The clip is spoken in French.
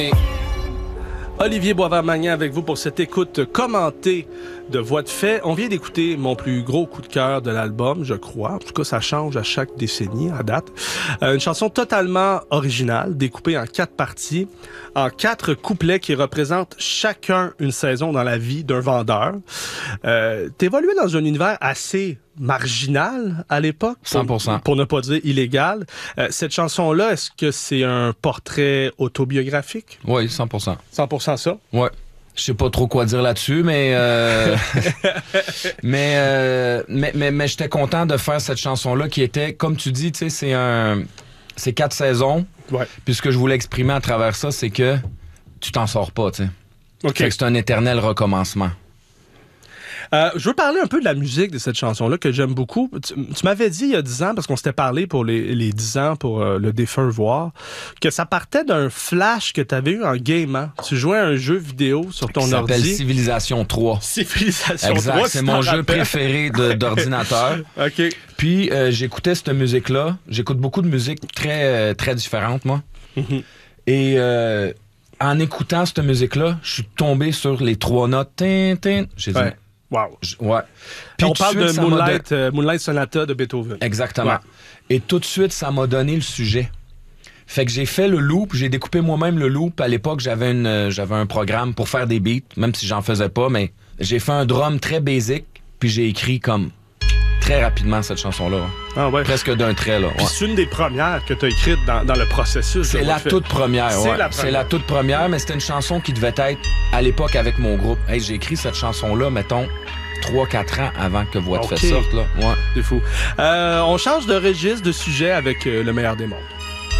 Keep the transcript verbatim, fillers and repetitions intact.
Olivier Boisvert-Magnan avec vous pour cette écoute commentée de Voix de fait. On vient d'écouter mon plus gros coup de cœur de l'album, je crois. En tout cas, ça change à chaque décennie, à date. Euh, une chanson totalement originale, découpée en quatre parties, en quatre couplets qui représentent chacun une saison dans la vie d'un vendeur. Euh, t'évoluais dans un univers assez marginal à l'époque. Pour, cent pour cent. Pour ne pas dire illégal. Euh, cette chanson-là, est-ce que c'est un portrait autobiographique? Oui, cent pour cent. cent pour cent ça? Ouais. Je sais pas trop quoi dire là-dessus, mais euh... mais, euh... mais mais mais j'étais content de faire cette chanson-là qui était, comme tu dis, tu sais, c'est un, c'est quatre saisons. Ouais. Puis ce que je voulais exprimer à travers ça, c'est que tu t'en sors pas, tu sais. Ok. Fait que c'est un éternel recommencement. Euh, je veux parler un peu de la musique de cette chanson-là que j'aime beaucoup. Tu, tu m'avais dit il y a dix ans, parce qu'on s'était parlé pour les, les dix ans pour euh, le défunt voir, que ça partait d'un flash que tu avais eu en gamant. Tu jouais à un jeu vidéo sur ton Ça ordi. s'appelle Civilisation trois. Civilisation exact, trois. c'est mon jeu préféré de, d'ordinateur. OK. Puis euh, j'écoutais cette musique-là. J'écoute beaucoup de musique très, euh, très différente, moi. Mm-hmm. Et euh, en écoutant cette musique-là, je suis tombé sur les trois notes. Tin, tin. J'ai dit... Ouais. Wow. Je, ouais. Puis on tout parle suite, de ça m'a Moonlight, don- euh, Moonlight Sonata de Beethoven. Exactement. Ouais. Et tout de suite, ça m'a donné le sujet. Fait que j'ai fait le loop, j'ai découpé moi-même le loop. À l'époque, j'avais une, euh, j'avais un programme pour faire des beats, même si j'en faisais pas, mais j'ai fait un drum très basic, puis j'ai écrit comme très rapidement cette chanson-là. Ah ouais. Presque d'un trait, là. Puis Ouais. c'est une des premières que tu as écrites dans, dans le processus. C'est de la Voix de fait. toute première, C'est ouais. la C'est première. la toute première, mais c'était une chanson qui devait être à l'époque avec mon groupe. Hey, j'ai écrit cette chanson-là, mettons, trois quatre ans avant que Voix de Ok. fait sorte, là. Ouais. C'est fou. Euh, on change de registre, de sujet avec euh, le meilleur des mondes.